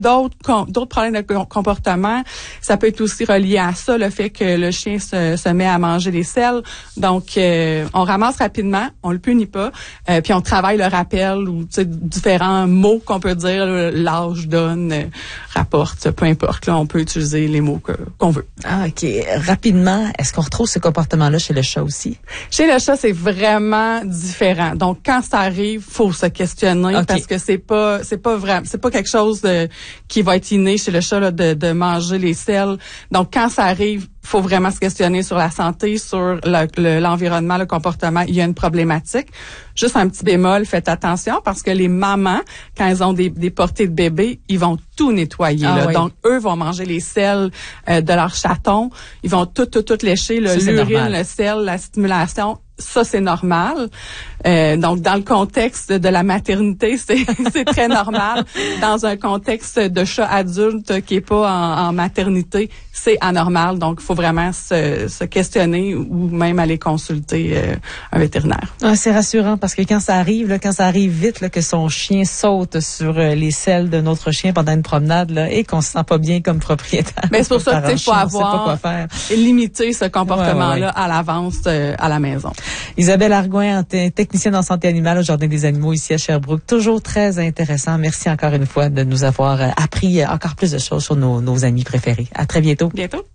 d'autres problèmes de comportement. Ça peut être aussi relié à ça, le fait que le chien se met à manger les selles. Donc, on ramasse rapidement, on le punit pas, puis on travaille le rappel ou différents mots qu'on peut dire, lâche, donne, rapporte, peu importe. Là, on peut utiliser les mots qu'on veut. Ah, OK. Rapidement, est-ce qu'on retrouve ce comportement-là chez le chat aussi? Chez le chat, c'est vraiment différent. Donc, quand ça arrive, faut se questionner parce que c'est pas quelque chose qui va être inné chez le chat là, de manger les selles. Donc, quand ça arrive, faut vraiment se questionner sur la santé, sur l'environnement, le comportement. Il y a une problématique. Juste un petit bémol, faites attention parce que les mamans, quand elles ont des portées de bébé, ils vont tout nettoyer. Oui. Donc, eux vont manger les selles de leur chaton. Ils vont tout lécher, l'urine, le sel, la stimulation. Ça, c'est normal. Donc, dans le contexte de la maternité, c'est très normal. Dans un contexte de chat adulte qui est pas en maternité, c'est anormal. Donc, il faut vraiment se questionner ou même aller consulter un vétérinaire. Ah, c'est rassurant parce que quand ça arrive vite, là, que son chien saute sur les selles de notre chien pendant une promenade, là, et qu'on se sent pas bien comme propriétaire. Mais c'est pour ça qu'il faut avoir limité ce comportement-là à l'avance à la maison. Isabelle Argouin, technicienne en santé animale au Jardin des animaux ici à Sherbrooke. Toujours très intéressant. Merci encore une fois de nous avoir appris encore plus de choses sur nos amis préférés. À très bientôt. Bientôt.